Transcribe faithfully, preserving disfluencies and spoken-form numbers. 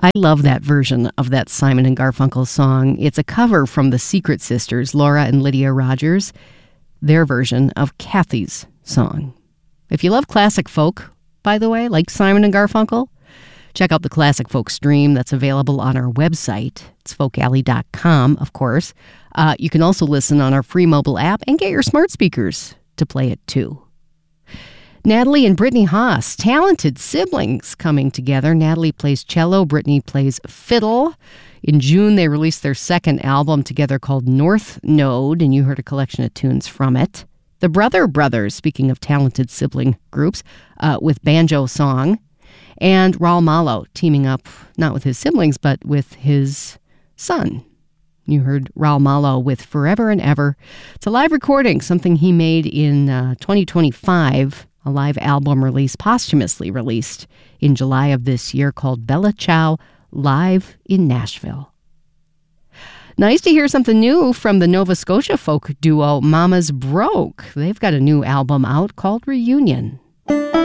I love that version of that Simon and Garfunkel song. It's a cover from the Secret Sisters, Laura and Lydia Rogers, their version of Kathy's song. If you love classic folk, by the way, like Simon and Garfunkel, check out the Classic Folk stream that's available on our website. It's folk alley dot com, of course. Uh, you can also listen on our free mobile app and get your smart speakers to play it too. Natalie and Brittany Haas, talented siblings coming together. Natalie plays cello, Brittany plays fiddle. In June, they released their second album together called North Node, and you heard a collection of tunes from it. The Brother Brothers, speaking of talented sibling groups, uh, with Banjo Song. And Raul Malo teaming up, not with his siblings, but with his son. You heard Raul Malo with Forever and Ever. It's a live recording, something he made in uh, twenty twenty-five, a live album release, posthumously released in July of this year, called Bella Ciao Live in Nashville. Nice to hear something new from the Nova Scotia folk duo Mamas Broke. They've got a new album out called Reunion.